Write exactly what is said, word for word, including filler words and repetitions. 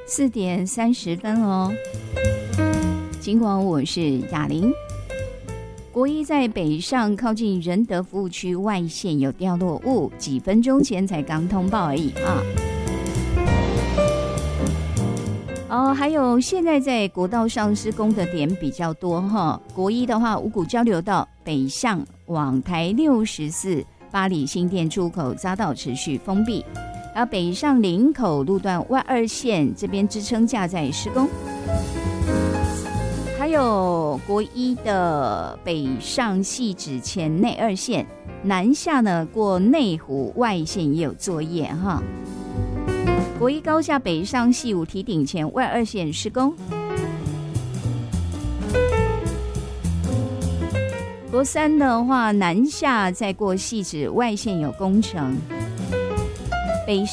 四点三十分哦。尽管我是雅玲。国一在北上靠近仁德服务区外线有掉落物，几分钟前才刚通报而已啊。哦，还有现在在国道上施工的点比较多哈。国一的话，五股交流道北向往台六十四八里新店出口匝道持续封闭，然后北上林口路段外二线这边支撑架在施工。还有国一的北上汐止前内二线，南下呢过内湖外线也有作业哈。国一高架北上汐五堤顶前外二线施工。国三的话，南下再过汐止外线有工程。北